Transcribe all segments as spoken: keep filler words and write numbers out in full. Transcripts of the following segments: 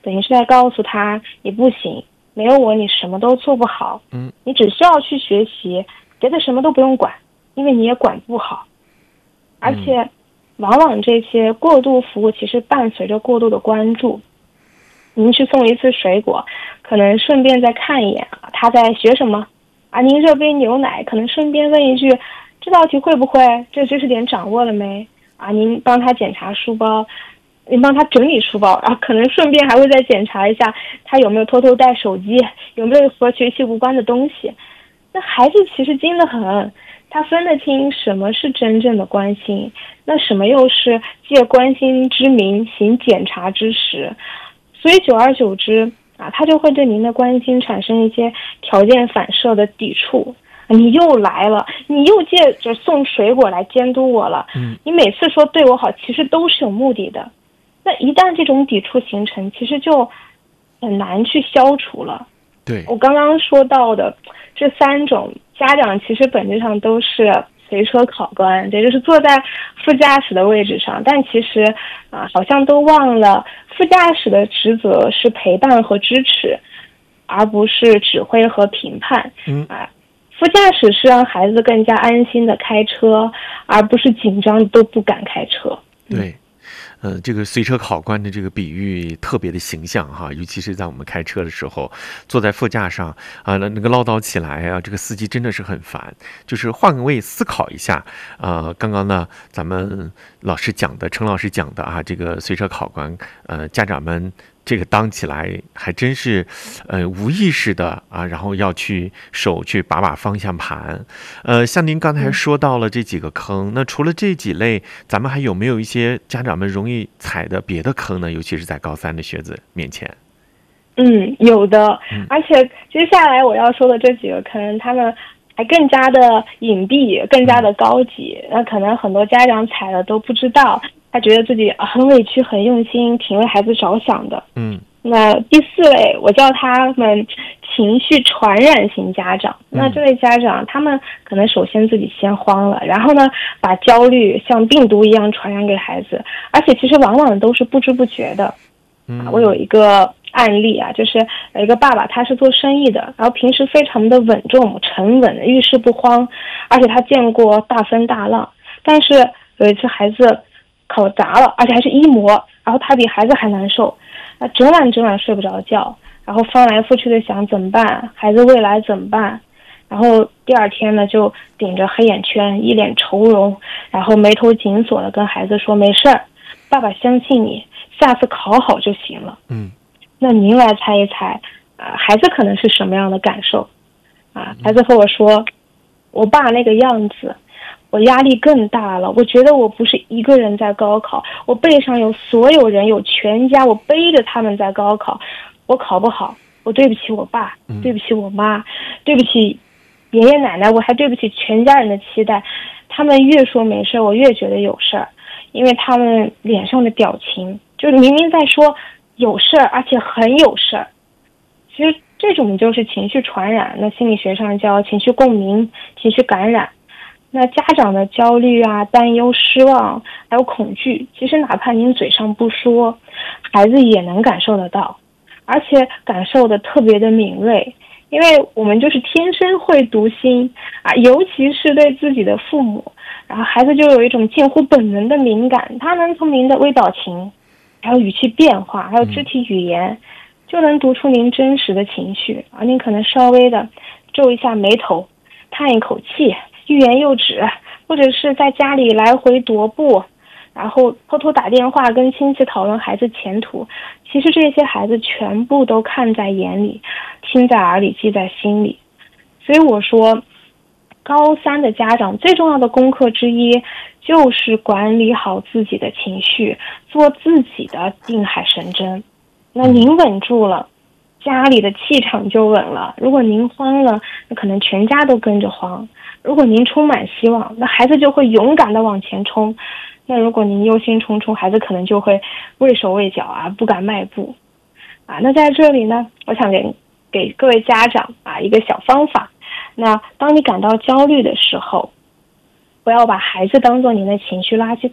等于是在告诉他你不行，没有我你什么都做不好， 嗯， 你只需要去学习，别的什么都不用管，因为你也管不好。而且往往这些过度服务其实伴随着过度的关注。您去送一次水果，可能顺便再看一眼啊，他在学什么啊？您热杯牛奶，可能顺便问一句，这道题会不会？这知识点掌握了没？啊，您帮他检查书包，您帮他整理书包，然后可能顺便还会再检查一下他有没有偷偷带手机，有没有和学习无关的东西。那孩子其实精得很，他分得清什么是真正的关心，那什么又是借关心之名行检查之实。所以久而久之啊，他就会对您的关心产生一些条件反射的抵触。你又来了，你又借着送水果来监督我了， 嗯， 你每次说对我好，其实都是有目的的。那一旦这种抵触形成，其实就很难去消除了。 对， 我刚刚说到的这三种家长，其实本质上都是随车考官，也就是坐在副驾驶的位置上，但其实啊，好像都忘了副驾驶的职责是陪伴和支持，而不是指挥和评判。 嗯啊，副驾驶是让孩子更加安心的开车，而不是紧张都不敢开车。 对。呃，这个随车考官的这个比喻特别的形象哈，尤其是在我们开车的时候，坐在副驾上啊，那那个唠叨起来啊，这个司机真的是很烦。就是换个位思考一下啊、呃，刚刚呢，咱们老师讲的，陈老师讲的啊，这个随车考官，呃，家长们这个当起来还真是，呃，无意识的啊，然后要去手去把把方向盘。呃，像您刚才说到了这几个坑，那除了这几类，咱们还有没有一些家长们容易踩的别的坑呢？尤其是在高三的学子面前。 嗯，有的， 嗯、 而且接下来我要说的这几个坑，他们还更加的隐蔽，更加的高级。那可能很多家长踩了都不知道，他觉得自己很委屈、很用心，挺为孩子着想的。 嗯， 那第四类，我叫他们情绪传染型家长。那这类家长，他们可能首先自己先慌了，然后呢，把焦虑像病毒一样传染给孩子，而且其实往往都是不知不觉的。 嗯， 我有一个案例啊，就是有一个爸爸，他是做生意的，然后平时非常的稳重、沉稳，遇事不慌，而且他见过大风大浪。但是有一次孩子考砸了，而且还是一模，然后他比孩子还难受，啊，整晚整晚睡不着觉，然后翻来覆去的想怎么办，孩子未来怎么办。然后第二天呢，就顶着黑眼圈，一脸愁容，然后眉头紧锁的跟孩子说：“没事儿，爸爸相信你，下次考好就行了。” 嗯， 那您来猜一猜，啊、呃，孩子可能是什么样的感受？啊，孩子和我说：“我爸那个样子，我压力更大了。我觉得我不是一个人在高考，我背上有所有人，有全家，我背着他们在高考，我考不好，我对不起我爸，对不起我妈，对不起爷爷奶奶，我还对不起全家人的期待。他们越说没事，我越觉得有事儿，因为他们脸上的表情，就明明在说有事儿，而且很有事儿。其实这种就是情绪传染，那心理学上叫情绪共鸣、情绪感染。那家长的焦虑啊、担忧、失望还有恐惧，其实哪怕您嘴上不说，孩子也能感受得到，而且感受的特别的敏锐。因为我们就是天生会读心啊，尤其是对自己的父母，然后孩子就有一种近乎本能的敏感，他能从您的微表情，还有语气变化，还有肢体语言，嗯、就能读出您真实的情绪。而您可能稍微的皱一下眉头，叹一口气，欲言又止，或者是在家里来回踱步，然后偷偷打电话跟亲戚讨论孩子前途。其实这些孩子全部都看在眼里，听在耳里，记在心里。所以我说，高三的家长最重要的功课之一就是管理好自己的情绪，做自己的定海神针。那您稳住了，家里的气场就稳了。如果您慌了，那可能全家都跟着慌。如果您充满希望，那孩子就会勇敢的往前冲。那如果您忧心忡忡，孩子可能就会畏手畏脚啊，不敢迈步啊。那在这里呢，我想给给各位家长啊一个小方法。那当你感到焦虑的时候，不要把孩子当做您的情绪垃圾桶，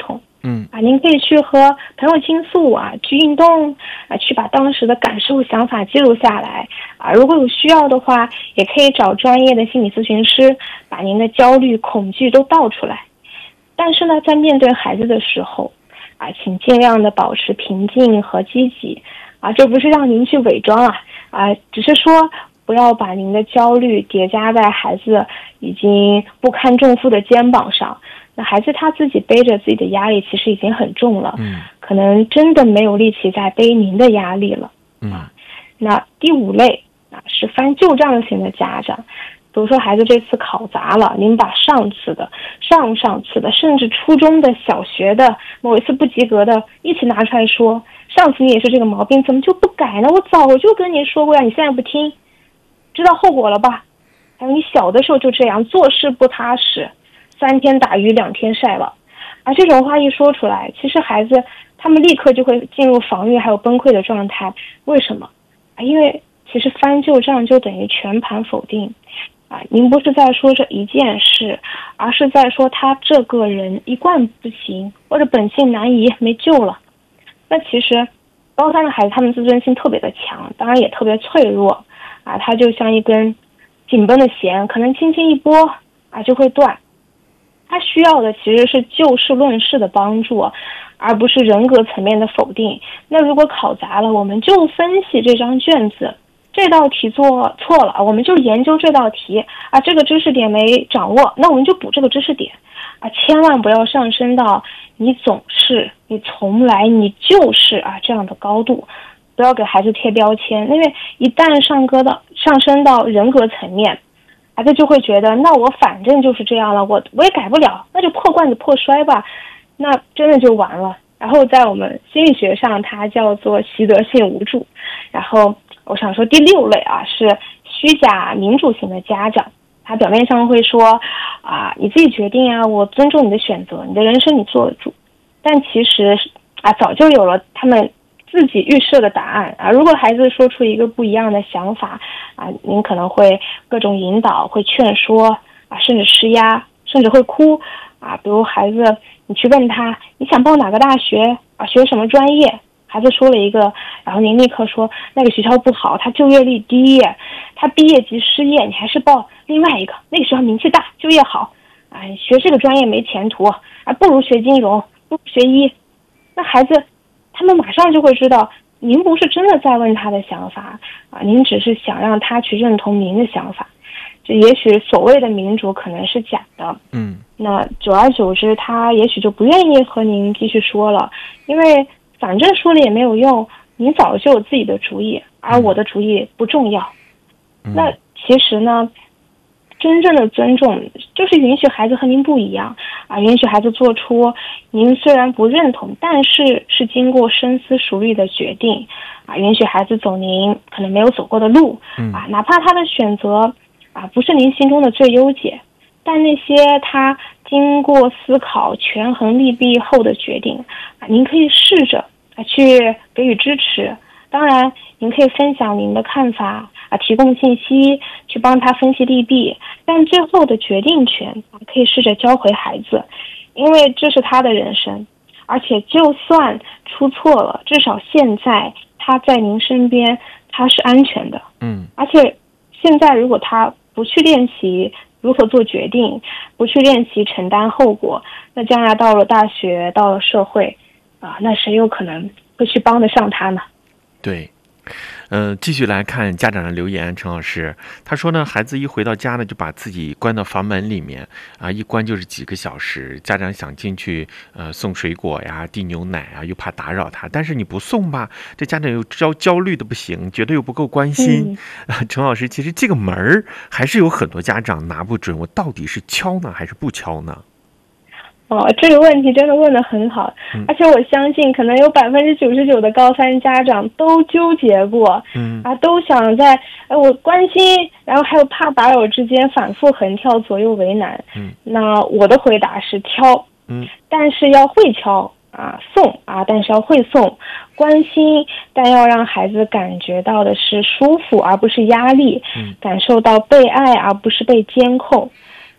嗯啊，您可以去和朋友倾诉啊，去运动啊，去把当时的感受、想法记录下来啊。如果有需要的话，也可以找专业的心理咨询师，把您的焦虑、恐惧都倒出来。但是呢，在面对孩子的时候啊，请尽量的保持平静和积极啊。这不是让您去伪装啊啊，只是说不要把您的焦虑叠加在孩子已经不堪重负的肩膀上。那孩子他自己背着自己的压力其实已经很重了， 嗯， 可能真的没有力气再背您的压力了。 嗯， 那第五类啊是翻旧账型的家长，比如说孩子这次考砸了，您把上次的、上上次的，甚至初中的、小学的某一次不及格的一起拿出来说，上次你也是这个毛病，怎么就不改呢？我早就跟你说过呀，你现在不听，知道后果了吧？还有你小的时候就这样，做事不踏实，三天打鱼两天晒网，而这种话一说出来，其实孩子他们立刻就会进入防御还有崩溃的状态。为什么？啊，因为其实翻旧账就等于全盘否定啊！您不是在说这一件事，而是在说他这个人一贯不行，或者本性难移，没救了。那其实高三的孩子他们自尊心特别的强，当然也特别脆弱啊，他就像一根紧绷的弦，可能轻轻一拨啊就会断。他需要的其实是就事论事的帮助，而不是人格层面的否定。那如果考砸了，我们就分析这张卷子，这道题做错了，我们就研究这道题啊，这个知识点没掌握，那我们就补这个知识点啊，千万不要上升到你总是、你从来、你就是啊这样的高度，不要给孩子贴标签，因为一旦上戈到上升到人格层面，孩子就会觉得，那我反正就是这样了，我我也改不了，那就破罐子破摔吧，那真的就完了。然后在我们心理学上，它叫做习得性无助。然后我想说第六类啊，是虚假民主型的家长，他表面上会说啊，你自己决定啊，我尊重你的选择，你的人生你做主，但其实啊，早就有了他们自己预设的答案啊！如果孩子说出一个不一样的想法啊，您可能会各种引导，会劝说啊，甚至施压，甚至会哭啊。比如孩子，你去问他你想报哪个大学啊，学什么专业，孩子说了一个，然后您立刻说那个学校不好，他就业率低，他毕业即失业，你还是报另外一个，那个学校名气大，就业好啊，学这个专业没前途啊，不如学金融，不如学医。那孩子他们马上就会知道，您不是真的在问他的想法啊，您只是想让他去认同您的想法。这也许所谓的民主可能是假的， 嗯， 那久而久之，他也许就不愿意和您继续说了，因为反正说了也没有用，您早就有自己的主意，而我的主意不重要。 嗯、 那其实呢，真正的尊重就是允许孩子和您不一样啊，允许孩子做出您虽然不认同，但是是经过深思熟虑的决定啊，允许孩子走您可能没有走过的路啊，哪怕他的选择啊不是您心中的最优解，但那些他经过思考、权衡利弊后的决定啊，您可以试着啊去给予支持。当然，您可以分享您的看法啊，提供信息，去帮他分析利弊，但最后的决定权啊，可以试着交回孩子，因为这是他的人生，而且就算出错了，至少现在他在您身边，他是安全的。 嗯， 而且现在如果他不去练习如何做决定，不去练习承担后果，那将来到了大学，到了社会啊，那谁有可能会去帮得上他呢？ 对，呃，继续来看家长的留言，陈老师他说呢，孩子一回到家呢，就把自己关到房门里面啊，一关就是几个小时。家长想进去，呃，送水果呀，递牛奶啊，又怕打扰他，但是你不送吧，这家长又焦焦虑的不行，觉得又不够关心。嗯、啊，陈老师，其实这个门儿还是有很多家长拿不准，我到底是敲呢还是不敲呢？ 哦，这个问题真的问得很好，嗯、而且我相信可能有百分之九十九的高三家长都纠结过，嗯啊，都想在呃我关心，然后还有怕打扰之间反复横跳，左右为难。嗯，那我的回答是敲，嗯，但是要会敲啊，送啊，但是要会送，关心，但要让孩子感觉到的是舒服而不是压力，嗯，感受到被爱而不是被监控。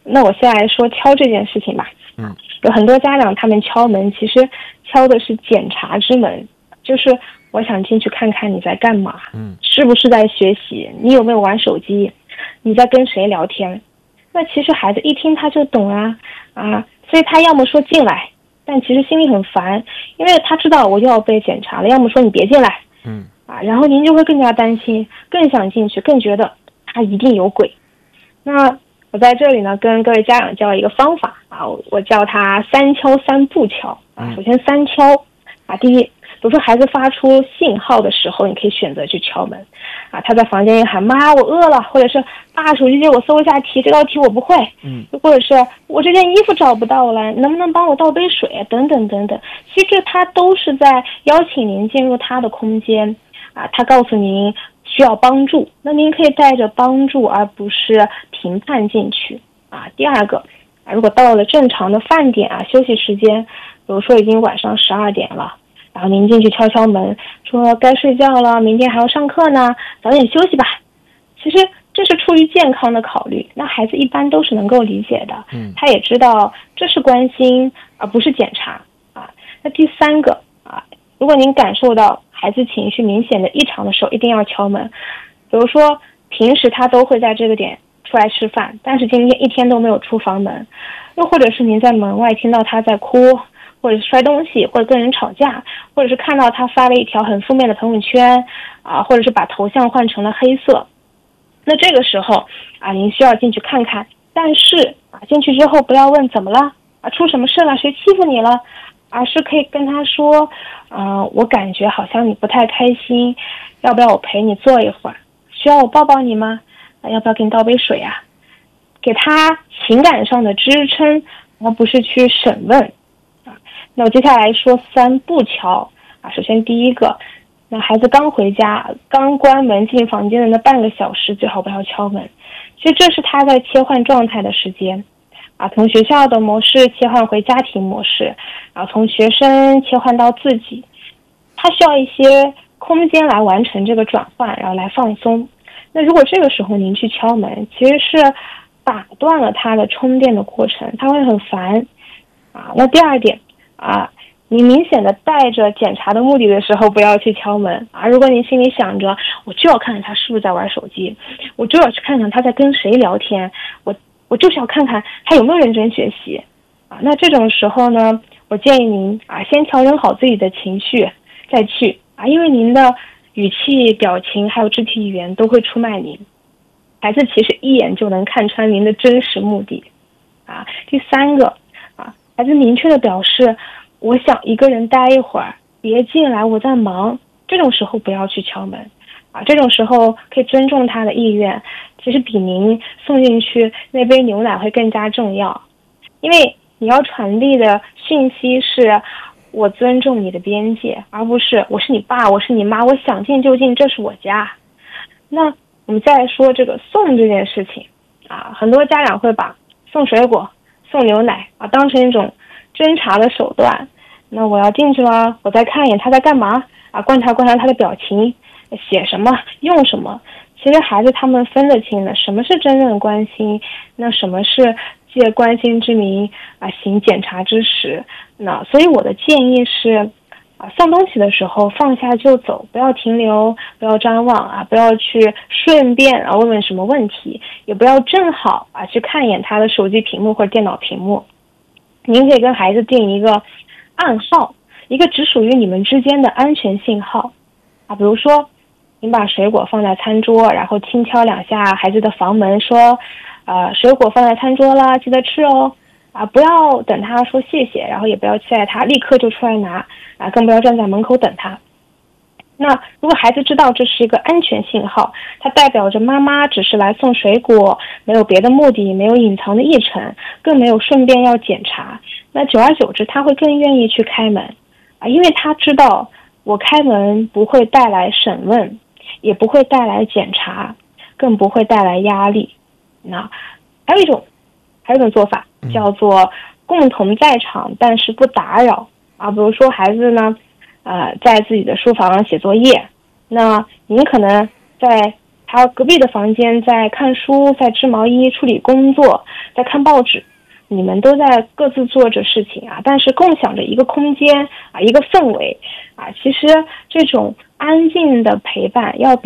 那我先来说敲这件事情吧。 嗯， 有很多家长他们敲门，其实敲的是检查之门，就是我想进去看看你在干嘛， 嗯， 是不是在学习，你有没有玩手机，你在跟谁聊天。那其实孩子一听他就懂啊啊，所以他要么说进来，但其实心里很烦，因为他知道我又要被检查了，要么说你别进来， 嗯啊，然后您就会更加担心，更想进去，更觉得他一定有鬼。那我在这里呢，跟各位家长教一个方法啊，我叫他三敲三不敲啊。首先三敲啊，第一，比如说孩子发出信号的时候，你可以选择去敲门啊。他在房间里喊妈，我饿了，或者是爸，手机借我搜一下题，这道题我不会， 嗯， 或者是我这件衣服找不到了，能不能帮我倒杯水，等等等等。其实他都是在邀请您进入他的空间啊，他告诉您需要帮助，那您可以带着帮助而不是评判进去啊。第二个啊，如果到了正常的饭点啊休息时间，比如说已经晚上十二点了，然后您进去敲敲门，说该睡觉了，明天还要上课呢，早点休息吧。其实这是出于健康的考虑，那孩子一般都是能够理解的， 嗯， 他也知道这是关心而不是检查啊。那第三个啊，如果您感受到孩子情绪明显的异常的时候，一定要敲门。比如说平时他都会在这个点出来吃饭，但是今天一天都没有出房门，又或者是您在门外听到他在哭，或者是摔东西，或者跟人吵架，或者是看到他发了一条很负面的朋友圈啊，或者是把头像换成了黑色。那这个时候啊，您需要进去看看，但是啊，进去之后不要问怎么了啊，出什么事了，谁欺负你了，而是可以跟他说，嗯、呃，我感觉好像你不太开心，要不要我陪你坐一会儿？需要我抱抱你吗？啊，要不要给你倒杯水啊？给他情感上的支撑，而不是去审问啊。那我接下来说三不敲啊。首先第一个，那孩子刚回家，刚关门进房间的那半个小时，最好不要敲门。其实这是他在切换状态的时间。啊，从学校的模式切换回家庭模式，然后从学生切换到自己，他需要一些空间来完成这个转换，然后来放松。那如果这个时候您去敲门，其实是打断了他的充电的过程，他会很烦啊。那第二点啊，你明显的带着检查的目的的时候，不要去敲门啊。如果你心里想着我就要看看他是不是在玩手机，我就要去看看他在跟谁聊天，我我就是要看看他有没有认真学习啊。那这种时候呢，我建议您啊，先调整好自己的情绪再去啊，因为您的语气、表情还有肢体语言都会出卖您，孩子其实一眼就能看穿您的真实目的啊。第三个啊，孩子明确的表示我想一个人待一会儿，别进来，我在忙。这种时候不要去敲门啊，这种时候可以尊重他的意愿，其实比您送进去那杯牛奶会更加重要。因为你要传递的讯息是我尊重你的边界，而不是我是你爸，我是你妈，我想进就进，这是我家。那我们再来说这个送这件事情啊，很多家长会把送水果、送牛奶啊当成一种侦查的手段。那我要进去了，我再看一眼他在干嘛啊，观察观察他的表情，写什么，用什么。其实孩子他们分得清的，什么是真正的关心，那什么是借关心之名啊行检查之实。那所以我的建议是啊，送东西的时候放下就走，不要停留，不要张望啊，不要去顺便啊问问什么问题，也不要正好啊去看一眼他的手机屏幕或者电脑屏幕。您可以跟孩子定一个暗号，一个只属于你们之间的安全信号啊，比如说您把水果放在餐桌，然后轻敲两下孩子的房门，说呃，水果放在餐桌了，记得吃哦啊，不要等他说谢谢，然后也不要期待他立刻就出来拿啊，更不要站在门口等他。那如果孩子知道这是一个安全信号，它代表着妈妈只是来送水果，没有别的目的，没有隐藏的议程，更没有顺便要检查，那久而久之他会更愿意去开门啊，因为他知道我开门不会带来审问，也不会带来检查，更不会带来压力。那还有一种还有一种做法叫做共同在场但是不打扰啊，比如说孩子呢呃，在自己的书房写作业，那您可能在他隔壁的房间在看书，在织毛衣、处理工作， 在看报纸，你们都在各自做着事情啊，但是共享着一个空间啊，一个氛围啊。其实这种安静的陪伴要比